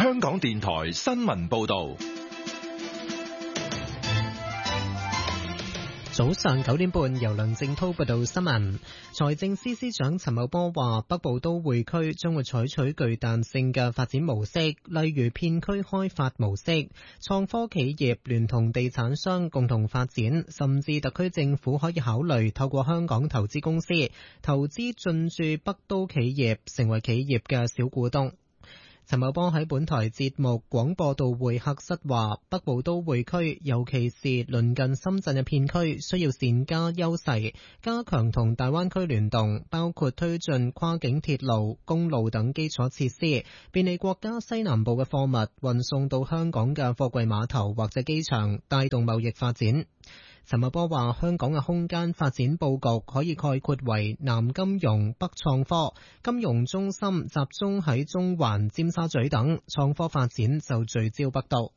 香港電台新聞報道。 早上9點半，由梁正滔報道新聞。財政司司長陳茂波話，北部都會區將會採取具彈性嘅發展模式，例如片區開發模式，創科企業聯同地產商共同發展，甚至特區政府可以考慮透過香港投資公司投資進駐北都企業，成為企業嘅小股東。陳茂波喺本台節目廣播道會客室話，北部都會區尤其是鄰近深圳嘅片區需要善加優勢，加強同大灣區聯動，包括推進跨境鐵路、公路等基礎設施，便利國家西南部嘅貨物運送到香港嘅貨櫃碼頭或者機場，帶動貿易發展。陳茂波話，香港嘅空間發展佈局可以概括為南金融、北創科，金融中心集中喺中環、尖沙咀等，創科發展就聚焦北都。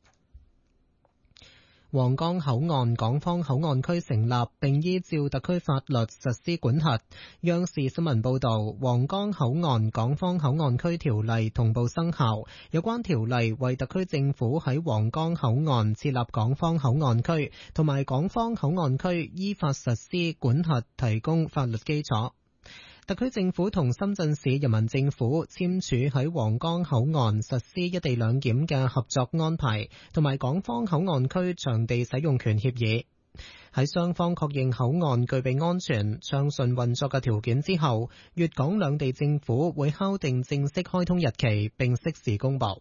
皇崗口岸港方口岸區成立，並依照特區法律實施管轄。央視新聞報道，皇崗口岸港方口岸區條例同步生效，有關條例為特區政府喺皇崗口岸設立港方口岸區同埋港方口岸區依法實施管轄提供法律基礎。特區政府同深圳市人民政府簽署喺皇崗口岸實施一地兩檢嘅合作安排，同埋港方口岸區場地使用權協議。喺雙方確認口岸具備安全、暢順運作嘅條件之後，粵港兩地政府會敲定正式開通日期，並適時公佈。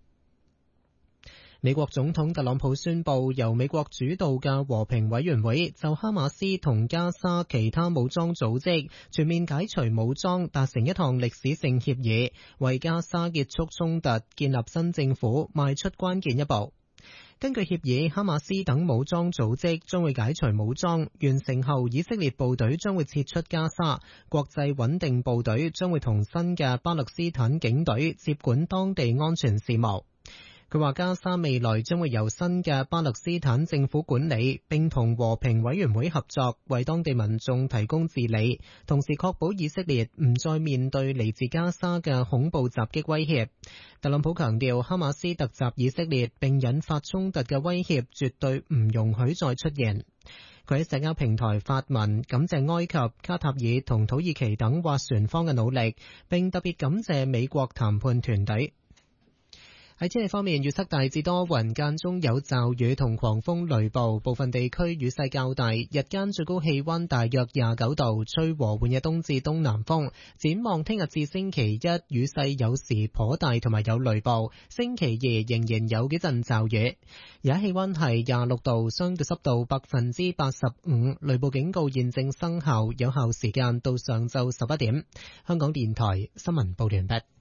美國總統特朗普宣布，由美國主導嘅和平委員會就哈馬斯同加沙其他武裝組織全面解除武裝達成一項歷史性協議，為加沙結束衝突、建立新政府邁出關鍵一步。根據協議，哈馬斯等武裝組織將會解除武裝，完成後以色列部隊將會撤出加沙，國際穩定部隊將會同新嘅巴勒斯坦警隊接管當地安全事務。佢話加沙未來將會由新嘅巴勒斯坦政府管理，並同和平委員會合作，為當地民眾提供治理，同時確保以色列唔再面對嚟自加沙嘅恐怖襲擊威脅。特朗普強調，哈馬斯突襲以色列並引發衝突嘅威脅絕對唔容許再出現。佢喺社交平台發文感謝埃及、卡塔爾同土耳其等斡旋方嘅努力，並特別感謝美國談判團隊。喺天氣方面，預測大致多雲，間中有驟雨同狂風雷暴，部分地區雨勢較大。日間最高氣溫大約29度，吹和緩嘅東至東南風。展望聽日至星期一，雨勢有時頗大，同埋有雷暴。星期二仍然有幾陣驟雨。而家氣溫係26度，相對濕度85%，雷暴警告現正生效，有效時間到上晝11點。香港電台新聞報完畢。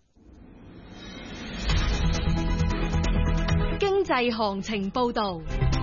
經濟行情報道。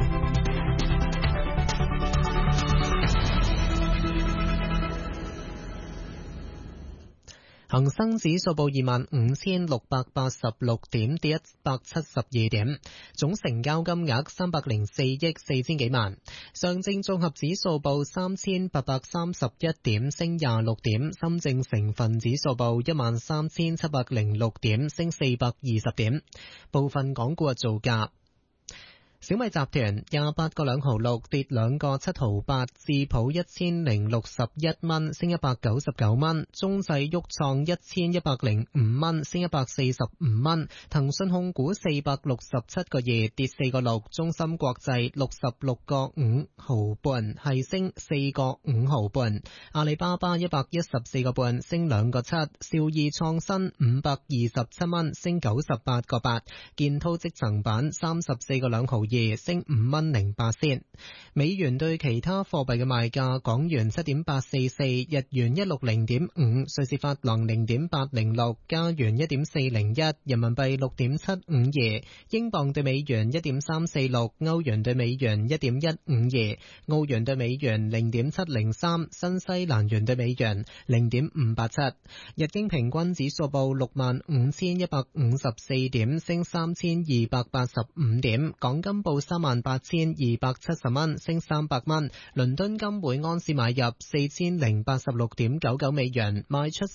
恒生指數報25,686點，跌172點，總成交金額304億4千幾萬。上證綜合指數報3,831點，升26點。深證成分指數報13,706點，升420點。部分港股嘅造價。小米集團28個2毫6跌2個7毫8，智普1061蚊升199蚊，中製旭創1105蚊升145蚊，騰訊控股467個2跌4個6，中芯國際66個5毫半係升4個5毫半，阿里巴巴114個半升2個7，兆易創新527蚊升98個8，建滔積層板34個2毫2升5蚊08仙。美元對其他貨幣嘅賣價：港元7.844，日元160.5，瑞士法郎0.806，加元1.401，人民幣6.752，英鎊對美元1.346，歐元對美元1.152，澳元對美元0.703，新西蘭元對美元0.587。日經平均指數報65,154點，升3,285點。港金報38,270蚊，升300蚊。倫敦金每盎司買入4086.99美元，賣出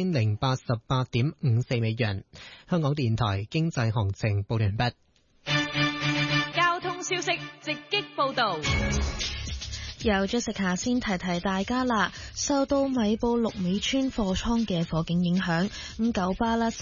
4088.54美元。香港電台經濟行情報完畢。 交通消息直擊報道。 由咗食下先提提大家啦，受到米埔綠尾村貨倉嘅火警影響，咁九巴啦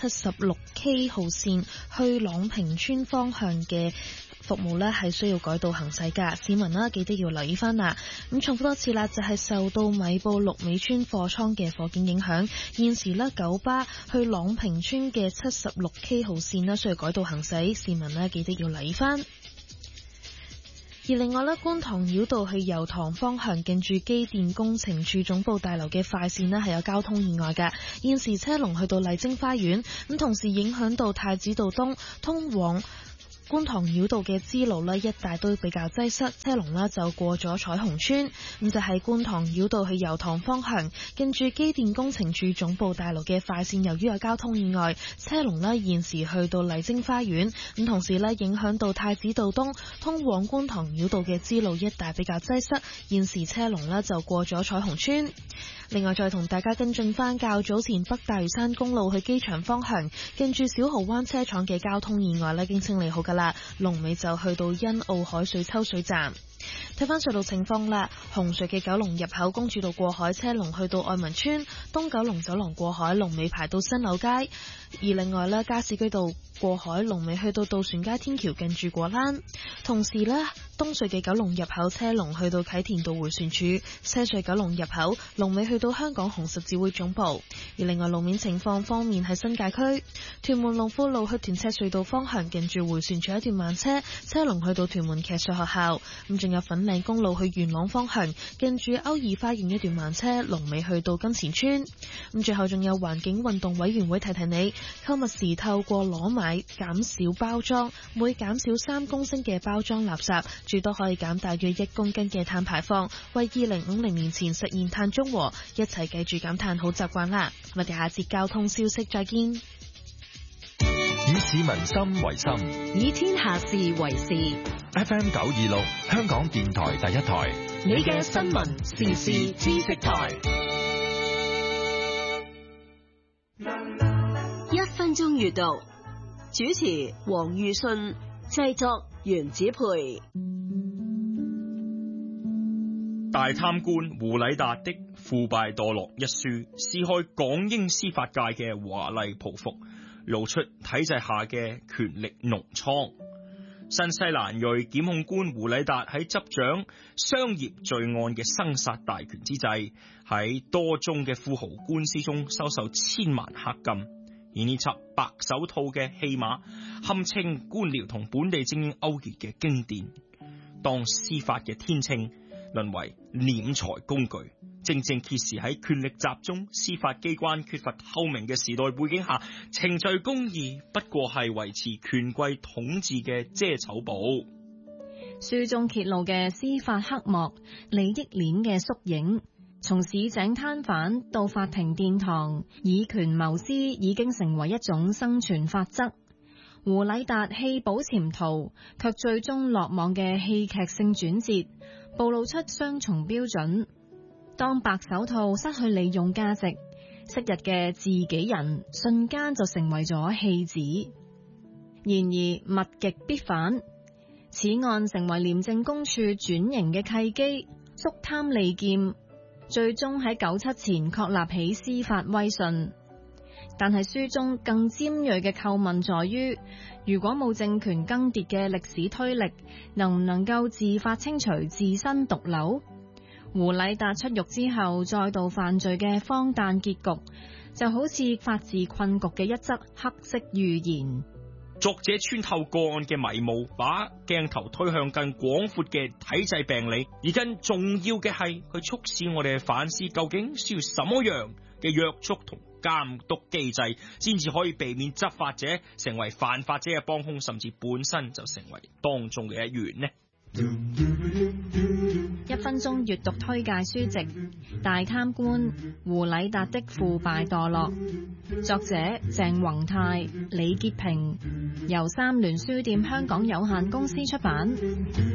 76K 號線去朗屏村方向嘅服務呢係需要改道行駛噶，市民啦記得要留意翻啦。咁重複多次啦，就係受到米埔綠尾村貨倉嘅火警影響，現時呢九巴去朗屏村嘅 76K 號線呢需要改道行駛，市民呢記得要留意翻。而另外咧，觀塘繞道去油塘方向近住機電工程處總部大樓嘅快線呢係有交通意外嘅，現時車龍去到麗晶花園，咁同時影響到太子道東通往觀塘繞道嘅支路呢一帶都比較擠塞，車龍呢就過咗彩虹村。咁就係觀塘繞道去油塘方向近住機電工程處總部大樓嘅快線，由於有交通意外，車龍呢現時去到麗晶花園，咁同時呢影響到太子道東通往觀塘繞道嘅支路一帶比較擠塞，現時車龍呢就過咗彩虹村。另外再同大家跟進翻較早前北大嶼山公路去機場方向近住小蠔灣車廠嘅交通意外呢已經清理好噶啦，龍尾就去到欣澳海水抽水站。睇翻隧道情況啦，紅隧嘅九龍入口公主道過海車龍去到愛民村，東九龍走廊過海龍尾排到新柳街，而另外呢，加士居道過海龍尾去到渡船街天橋近住果欄。同時呢，東隧嘅九龍入口車龍去到啟田道迴旋處，西隧九龍入口龍尾去到香港紅十字會總部。而另外路面情況方面喺新界區屯門龍富路去屯赤隧道方向近住迴旋處一段慢車，車龍去到屯門騎術學校。咁仲有粉嶺公路去元朗方向近住歐怡花園一段慢車，龍尾去到金錢村。咁最後仲有環境運動委員會提提你，購物時透過攞買減少包裝，每減少3公升嘅包裝垃圾，最多可以減大約1公斤嘅碳排放，為2050年前實現碳中和，一齊記住減碳好習慣啦。我哋下節交通消息再見。 以市民心為心， 以天下事為事。 FM 926香港電台第一台， 你嘅新聞時事知識台。 1分鐘閱讀，主持黃裕信，製作袁子培。 大貪官胡禮達的腐敗墮落一書，撕開港英司法界嘅華麗袍服，露出體制下嘅權力膿瘡。新西蘭裔檢控官胡禮達喺執掌商業罪案嘅生殺大權之際，喺多宗嘅富豪官司中收受千萬黑金。而呢輯白手套嘅戲碼，堪稱官僚同本地精英勾結嘅經典。當司法嘅天秤淪為斂財工具，正正揭示喺權力集中、司法機關缺乏透明嘅時代背景下，程序公義不過係維持權貴統治嘅遮醜布。 書中揭露嘅司法黑幕、利益鏈嘅縮影，從市井攤販到法庭殿堂，以權謀私已經成為一種生存法則。胡禮達棄保潛逃，卻最終落網嘅戲劇性轉折，暴露出雙重標準。當白手套失去利用價值，昔日嘅自己人瞬間就成為咗棄子。然而物極必反，此案成為廉政公署轉型嘅契機，肅貪利劍，最終喺97前確立起司法威信。但係書中更尖銳嘅叩問在於，如果冇政權更迭嘅歷史推力，能唔能夠自發清除自身毒瘤？胡禮達出獄之後再度犯罪嘅荒誕結局，就好似法治困局嘅一則黑色預言。 作者穿透個案嘅迷霧，把鏡頭推向更廣闊嘅體制病理，而更重要嘅係佢促使我哋反思，究竟需要什麼樣嘅約束同監督機制，先至可以避免執法者成為犯法者嘅幫兇，甚至本身就成為當中嘅一員呢？ 1分鐘閱讀推介書籍《大貪官胡禮達的腐敗墮落》，作者鄭宏泰、李潔平，由三聯書店香港有限公司出版。